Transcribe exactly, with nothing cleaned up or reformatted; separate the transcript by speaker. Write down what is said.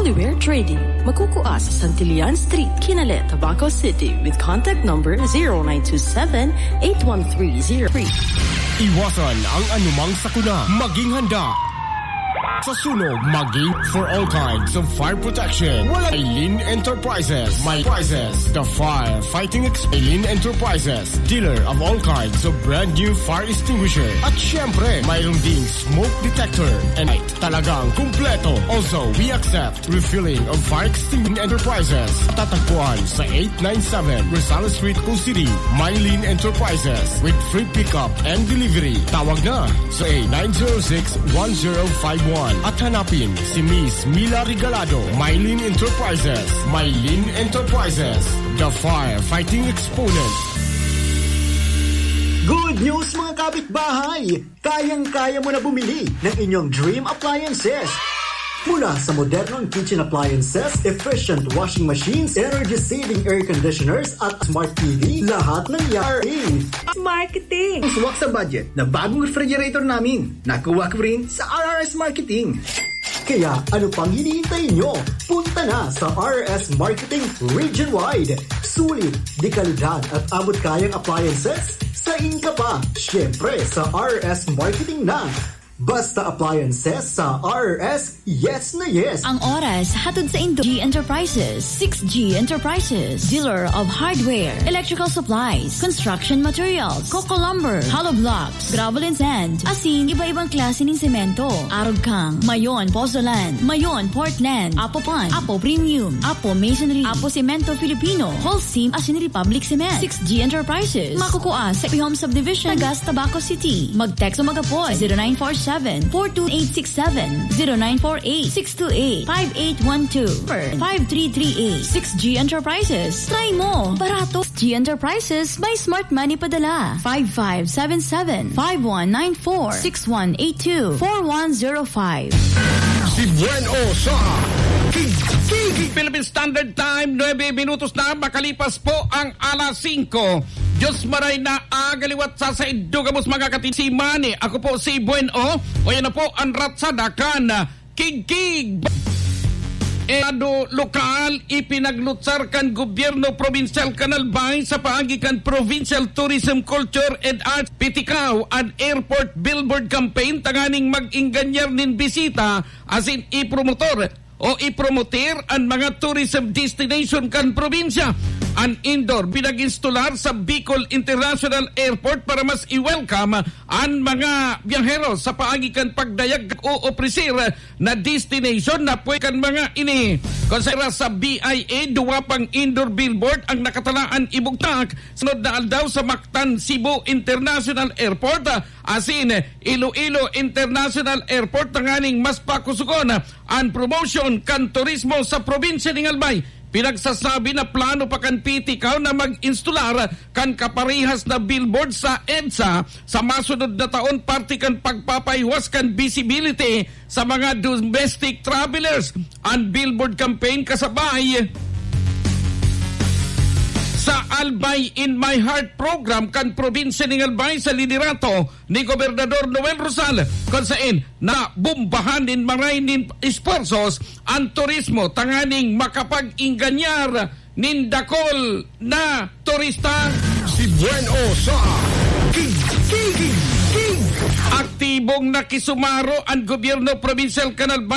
Speaker 1: Anywhere Trading. Magkukuha sa Santillan Street, Kinalet, Tabaco City with contact number zero nine two seven, eight one three zero three.
Speaker 2: Iwasan ang anumang sakuna. Maging handa sa sunog, maging for all kinds of fire protection. Wala Aileen Enterprises. My Prizes, the fire fighting ex Aileen Enterprises, dealer of all kinds of brand new fire extinguisher. At syempre, mayroong ding smoke detector and light. Talagang kumpleto. Also, we accept refilling of fire extinguishing enterprises. Tatagpuan sa eight ninety-seven Rosales Street, Cool City, Mylene Enterprises with free pickup and delivery. Tawag na sa nine zero six, one zero five one. At hanapin si Miss Mila Regalado, Mylene Enterprises. Mylene Enterprises, the fire-fighting exponent.
Speaker 3: Good news mga kapitbahay! Kayang-kaya mo na bumili ng inyong dream appliances. Mula sa modernong kitchen appliances, efficient washing machines, energy-saving air conditioners at smart T V, lahat ng yaring.
Speaker 4: Marketing!
Speaker 3: Swak sa budget na bagong refrigerator namin. Nakuha ko rin sa R R S Marketing. Kaya ano pang hinihintay nyo? Punta na sa R R S Marketing region-wide. Sulit, di kalidad at abot kayang appliances? Sa inka pa, syempre sa R R S Marketing na. Basta appliances sa R R S, yes na yes.
Speaker 5: Ang oras hatod sa Indo G Enterprises, six G Enterprises, dealer of hardware, electrical supplies, construction materials, coco lumber, hollow blocks, gravel and sand, asin iba-ibang klase ng semento, arog kang, mayon pozzolan, mayon Portland, Apo Pan, Apo Premium, Apo Masonry, Apo Cemento Filipino, Holcim Asin Republic Cement, six G Enterprises, makukuha sa Home Subdivision, Tagas, Tabaco City. Mag-text o mag-apoy zero nine four seven, four two eight six seven, zero nine four eight, six two eight, five eight one two, five three three eight. six G Enterprises. Try mo. Barato. six G Enterprises by Smart Money Padala. five five seven seven, five one nine four, six one eight two, four one zero five.
Speaker 2: Si Bueno sa
Speaker 6: Philippine Standard Time, nine minutos na makalipas po ang alas singko. Diyos maray na agaliwat sa sa idugamos mga katin si Manny. Ako po si Bueno. O yan na po ang ratsada kan Kig-Kig. Edo lokal ipinaglutsar kan gobyerno provincial Canalbay sa paagi kan Provincial Tourism, Culture and Arts Pitikaw and Airport Billboard Campaign tanganing mag-inganyar nin bisita asin ipromotor o ipromoter ang mga tourism destination kan probinsya. An indoor pinag-instalar sa Bicol International Airport para mas i-welcome ang mga biyahero sa paagi kan pagdayag o opresir na destination na pwede kan mga ini. Konsera sa B I A, duwa pang indoor billboard ang nakatalaan ibugtak sunod na aldaw sa Mactan Cebu International Airport asin Iloilo International Airport tanganing mas pakusugon ang promotion kan turismo sa probinsya ng Albay. Pinagsasabi na plano pa kan Pitikaw na mag-instalar kan kaparihas na billboard sa EDSA sa masunod na taon parte kan pagpapaiwas kan visibility sa mga domestic travelers. Ang billboard campaign kasabay sa Albay in My Heart program kan probinsya ng Albay sa liderato ni Gobernador Noel Rosal kung saan na bumbahan din maray nin esforsos ang turismo tanganing makapag-inganyar nin dakol na turista.
Speaker 2: Si Bueno sa Kig-Kig.
Speaker 6: Aktibong nakisumaro ang gobyerno provincial Canalbay